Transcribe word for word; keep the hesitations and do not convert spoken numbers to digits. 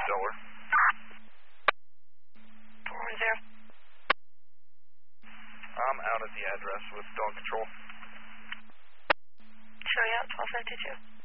Stellar. four one zero. I'm out at the address with dog control. Show you out, twelve fifty-two.